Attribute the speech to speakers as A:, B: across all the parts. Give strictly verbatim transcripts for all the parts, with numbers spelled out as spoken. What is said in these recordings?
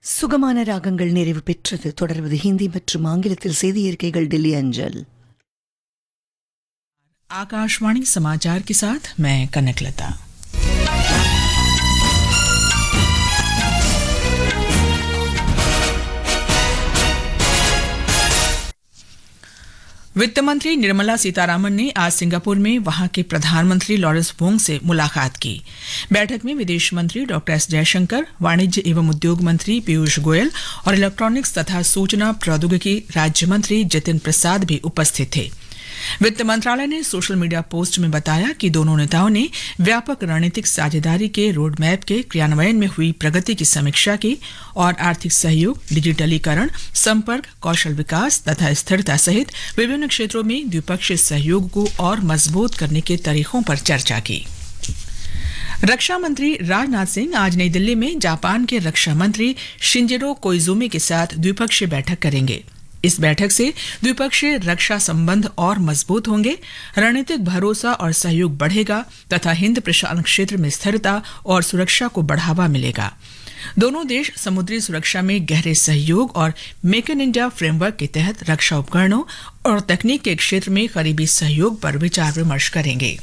A: சுகமான ராகங்கள் நிறைவு பெற்றது. தொடர்வது ஹிந்தி மற்றும் ஆங்கிலத்தில் செய்தி அறிக்கைகள் दिल्ली अंजल।
B: आकाशवाणी समाचार के साथ मैं कनकलता। वित्त मंत्री निर्मला सीतारामन ने आज सिंगापुर में वहां के प्रधानमंत्री लॉरेंस वोंग से मुलाकात की। बैठक में विदेश मंत्री डॉक्टर एस जयशंकर, वाणिज्य एवं उद्योग मंत्री पीयूष गोयल और इलेक्ट्रॉनिक्स तथा सूचना प्रौद्योगिकी राज्य मंत्री जितिन प्रसाद भी उपस्थित थे। वित्त मंत्रालय ने सोशल मीडिया पोस्ट में बताया कि दोनों नेताओं ने व्यापक रणनीतिक साझेदारी के रोड मैप के क्रियान्वयन में हुई प्रगति की समीक्षा की और आर्थिक सहयोग, डिजिटलीकरण, संपर्क, कौशल विकास तथा स्थिरता सहित विभिन्न क्षेत्रों में द्विपक्षीय सहयोग को और मजबूत करने के तरीकों पर चर्चा की। रक्षा मंत्री राजनाथ सिंह आज नई दिल्ली में जापान के रक्षा मंत्री शिंजिरो कोइजुमी के साथ द्विपक्षीय बैठक करेंगे। इस बैठक से द्विपक्षीय रक्षा संबंध और मजबूत होंगे, रणनीतिक भरोसा और सहयोग बढ़ेगा तथा हिंद प्रशांत क्षेत्र में स्थिरता और सुरक्षा को बढ़ावा मिलेगा। दोनों देश समुद्री सुरक्षा में गहरे सहयोग और मेक इन इंडिया फ्रेमवर्क के तहत रक्षा उपकरणों और तकनीक के क्षेत्र में करीबी सहयोग पर विचार विमर्श करेंगे।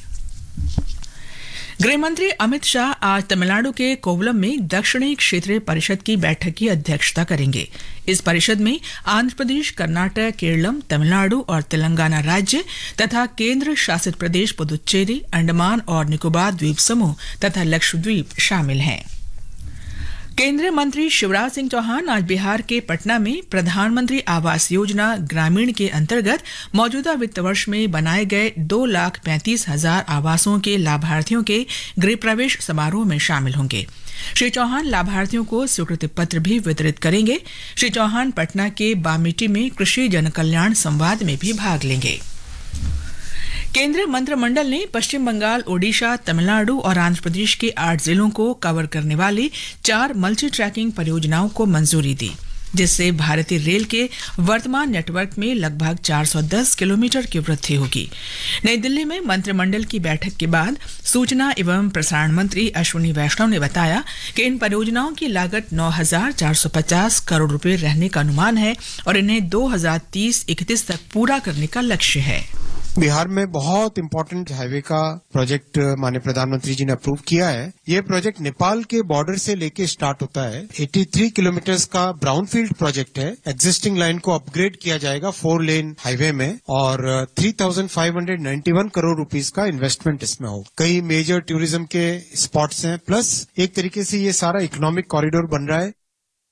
B: गृहमंत्री अमित शाह आज तमिलनाडु के कोवलम में दक्षिणी क्षेत्रीय परिषद की बैठक की अध्यक्षता करेंगे। इस परिषद में आंध्र प्रदेश, कर्नाटक, केरलम, तमिलनाडु और तेलंगाना राज्य तथा केंद्र शासित प्रदेश पुदुच्चेरी, अंडमान और निकोबार द्वीप समूह तथा लक्षद्वीप शामिल हैं। केंद्रीय मंत्री शिवराज सिंह चौहान आज बिहार के पटना में प्रधानमंत्री आवास योजना ग्रामीण के अंतर्गत मौजूदा वित्त वर्ष में बनाए गए दो लाख पैंतीस हजार आवासों के लाभार्थियों के गृह प्रवेश समारोह में शामिल होंगे। श्री चौहान लाभार्थियों को स्वीकृति पत्र भी वितरित करेंगे। श्री चौहान पटना के बामेटी में कृषि जनकल्याण संवाद में भी भाग लेंगे। केंद्रीय मंत्रिमंडल ने पश्चिम बंगाल, ओडिशा, तमिलनाडु और आंध्र प्रदेश के आठ जिलों को कवर करने वाली चार मल्टी ट्रैकिंग परियोजनाओं को मंजूरी दी, जिससे भारतीय रेल के वर्तमान नेटवर्क में लगभग चार सौ दस किलोमीटर की वृद्धि होगी। नई दिल्ली में मंत्रिमंडल की बैठक के बाद सूचना एवं प्रसारण मंत्री अश्विनी वैष्णव ने बताया कि इन परियोजनाओं की लागत नौ हजार चार सौ पचास करोड़ रुपए रहने का अनुमान है और इन्हें दो हजार तीस इकतीस तक पूरा करने का लक्ष्य है।
C: बिहार में बहुत इम्पोर्टेंट हाईवे का प्रोजेक्ट माननीय प्रधानमंत्री जी ने अप्रूव किया है। ये प्रोजेक्ट नेपाल के बॉर्डर से लेके स्टार्ट होता है। तिरासी किलोमीटर का ब्राउनफील्ड प्रोजेक्ट है। एग्जिस्टिंग लाइन को अपग्रेड किया जाएगा फोर लेन हाईवे में और तीन हजार पाँच सौ इक्यानवे करोड़ रुपीस का इन्वेस्टमेंट इसमें होगा। कई मेजर टूरिज्म के स्पॉट्स हैं, प्लस एक तरीके से ये सारा इकोनॉमिक कॉरिडोर बन रहा है।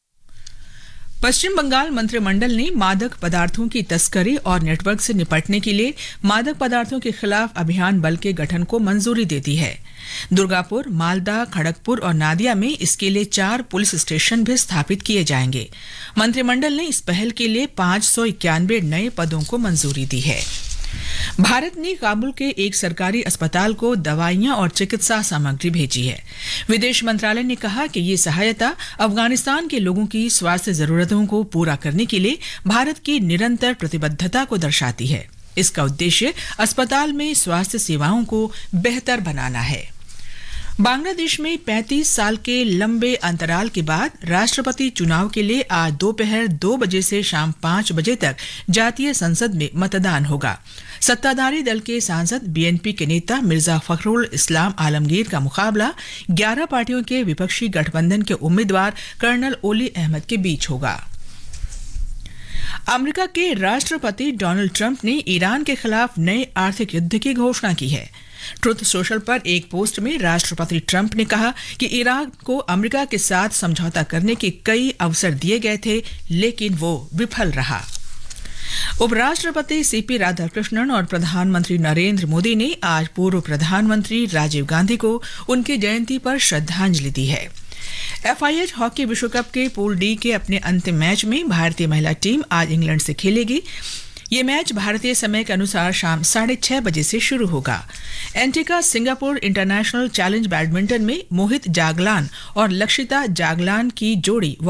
B: पश्चिम बंगाल मंत्रिमंडल ने मादक पदार्थों की तस्करी और नेटवर्क से निपटने के लिए मादक पदार्थों के खिलाफ अभियान बल के गठन को मंजूरी दे दी है। दुर्गापुर, मालदा, खड़गपुर और नादिया में इसके लिए चार पुलिस स्टेशन भी स्थापित किए जाएंगे। मंत्रिमंडल ने इस पहल के लिए पांच सौ इक्यानवे नए पदों को मंजूरी दी है। भारत ने काबुल के एक सरकारी अस्पताल को दवाइयां और चिकित्सा सामग्री भेजी है। विदेश मंत्रालय ने कहा कि ये सहायता अफगानिस्तान के लोगों की स्वास्थ्य जरूरतों को पूरा करने के लिए भारत की निरंतर प्रतिबद्धता को दर्शाती है। इसका उद्देश्य अस्पताल में स्वास्थ्य सेवाओं को बेहतर बनाना है। बांग्लादेश में पैंतीस साल के लंबे अंतराल के बाद राष्ट्रपति चुनाव के लिए आज दोपहर दो बजे से शाम पांच बजे तक जातीय संसद में मतदान होगा। सत्ताधारी दल के सांसद बीएनपी के नेता मिर्जा फखरुल इस्लाम आलमगीर का मुकाबला ग्यारह पार्टियों के विपक्षी गठबंधन के उम्मीदवार कर्नल ओली अहमद के बीच होगा। अमेरिका के राष्ट्रपति डोनाल्ड ट्रंप ने ईरान के खिलाफ नए आर्थिक युद्ध की घोषणा की है। ट्रुथ सोशल पर एक पोस्ट में राष्ट्रपति ट्रंप ने कहा कि ईरान को अमेरिका के साथ समझौता करने के कई अवसर दिए गए थे, लेकिन वो विफल रहा। उपराष्ट्रपति सीपी राधाकृष्णन और प्रधानमंत्री नरेंद्र मोदी ने आज पूर्व प्रधानमंत्री राजीव गांधी को उनकी जयंती पर श्रद्धांजलि दी है। एफआईएच हॉकी विश्व कप के पूल डी के अपने अंतिम मैच में भारतीय महिला टीम आज इंग्लैंड से खेलेगी। ये मैच भारतीय समय के अनुसार शाम साढ़े छह बजे से शुरू होगा। एंटिका सिंगापुर इंटरनेशनल चैलेंज बैडमिंटन में मोहित जागलान और लक्षिता जागलान की जोड़ी